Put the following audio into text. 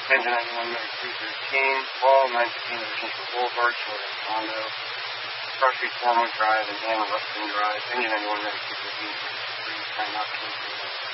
Engine 91 Medic 313, Wall 19 of Central Boulevard, Shorter Condo, Cross Street, Formal Drive, and Dan Rustin Drive, Engine 91 Medic 313, time out 23.